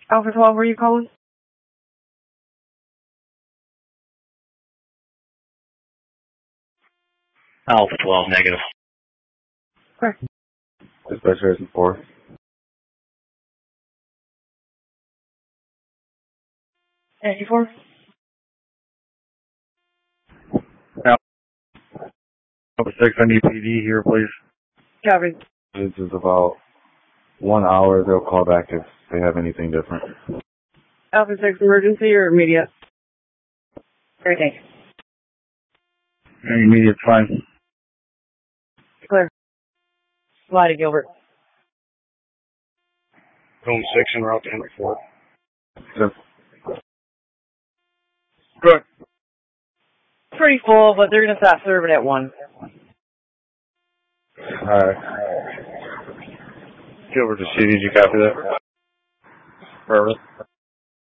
Alpha 12, where are you calling? Alpha 12, negative. Correct. Dispatcher is 4. And you 4? Alpha 6, I need PD here, please. Copy. This is about 1 hour. They'll call back if they have anything different. Alpha 6, emergency or immediate? Great, thanks. Immediate, fine. Clear. Fly to Gilbert. Home 6 and route to Henry Ford. Yes. Good. Pretty full, but they're going to stop serving at 1. Alright. Gilbert to C, did you copy that? Perfect.